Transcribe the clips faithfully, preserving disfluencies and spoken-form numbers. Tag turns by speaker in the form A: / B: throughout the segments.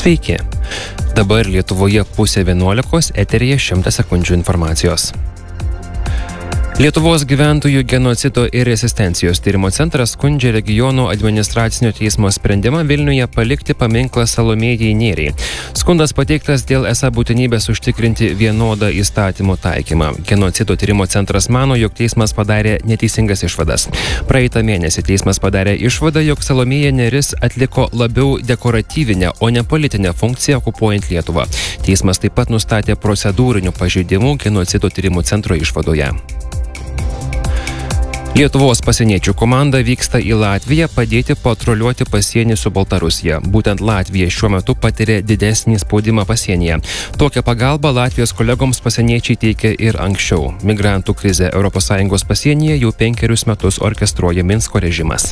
A: Sveiki. Dabar Lietuvoje pusė vienuolikos, eteryje šimtas sekundžių informacijos. Lietuvos gyventojų genocido ir rezistencijos tyrimo centras skundžia regionų administracinio teismo sprendimą Vilniuje palikti paminklą Salomėjai Nėriai. Skundas pateiktas dėl esą būtinybės užtikrinti vienodą įstatymų taikymą. Genocido tyrimo centras mano, jog teismas padarė neteisingas išvadas. Praeitą mėnesį teismas padarė išvadą, jog Salomėja Nėris atliko labiau dekoratyvinę, o ne politinę funkciją okupuojant Lietuvą. Teismas taip pat nustatė procedūrinių pažeidimų genocido tyrimo centro išvadoje. Lietuvos pasieniečių komanda vyksta į Latviją padėti patruliuoti pasienį su Baltarusija. Būtent Latvija šiuo metu patiria didesnį spaudimą pasienyje. Tokią pagalbą Latvijos kolegoms pasieniečiai teikia ir anksčiau. Migrantų krizę Europos Sąjungos pasienyje jau penkerius metus orkestruoja Minsko režimas.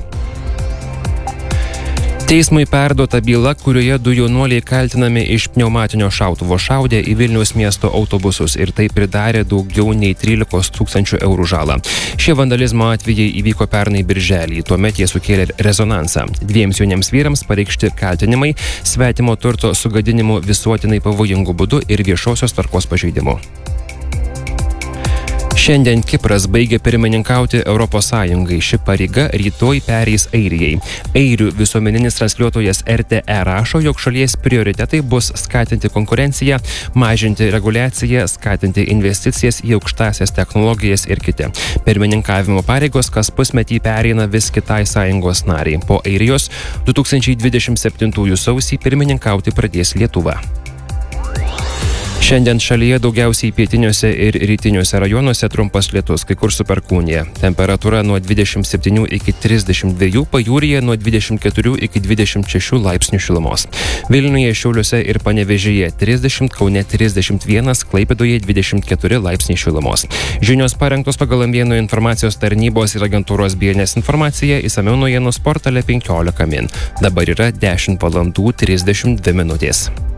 A: Teismui perduota byla, kurioje du jaunuoliai kaltinami iš pneumatinio šautuvo šaudė į Vilniaus miesto autobusus ir tai pridarė daugiau nei trylikos tūkstančių eurų žalą. Šie vandalizmo atvejai įvyko pernai birželį, tuomet jie sukėlė rezonansą. Dviems jauniems vyrams pareikšti kaltinimai svetimo turto sugadinimu visuotinai pavojingu būdu ir viešosios tvarkos pažeidimu. Šiandien Kipras baigė pirmininkauti Europos Sąjungai. Ši pareiga rytoj pereis Airijai. Airių visuomeninis transliuotojas R T E rašo, jog šalies prioritetai bus skatinti konkurenciją, mažinti reguliaciją, skatinti investicijas į aukštąsias technologijas ir kiti. Pirmininkavimo pareigos kas pusmetį pereina vis kitai sąjungos nariai. Po Airijos du tūkstančiai dvidešimt septintųjų sausį pirmininkauti pradės Lietuva. Šiandien šalyje daugiausiai pietiniuose ir rytiniuose rajonuose trumpas lietus, kai kur su perkūnija. Temperatūra nuo dvidešimt septynių iki trisdešimt dviejų, pajūryje nuo dvidešimt keturių iki dvidešimt šešių laipsnių šilumos. Vilniuje, Šiauliuose ir Panevėžyje trisdešimt, Kaune trisdešimt vienas, Klaipėdoje dvidešimt keturi laipsniai šilumos. Žinios parengtos pagal Ambienų informacijos tarnybos ir agentūros B N S informaciją, išsamiau naujienų portale penkiolika min. Dabar yra dešimt valandų trisdešimt dvi minutės.